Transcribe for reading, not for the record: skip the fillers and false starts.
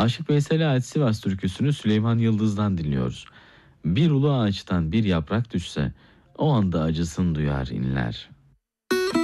Aşık Veysel'e ait Sivas türküsünü Süleyman Yıldız'dan dinliyoruz. Bir ulu ağaçtan bir yaprak düşse, o anda acısını duyar inler.